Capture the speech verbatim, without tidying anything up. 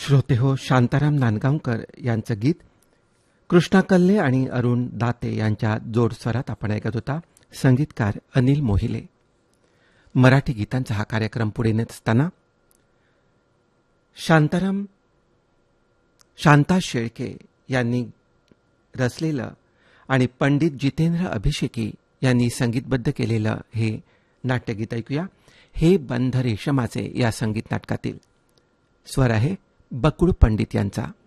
श्रोते हो, शांताराम नांदगावकर यांचं गीत कृष्णा कल्ले आणि अरुण दाते यांच्या जोडस्वरात आपण ऐकत होता. संगीतकार अनिल मोहिले. मराठी गीतांचा हा कार्यक्रम पुढे नेत असताना शांताराम शांता शेळके यांनी रचलेलं आणि पंडित जितेंद्र अभिषेकी यांनी संगीतबद्ध केलेलं हे नाट्यगीत ऐकूया. हे बंध रेशमाचे या संगीत नाटकातील स्वर आहे बकुळ पंडित यांचा.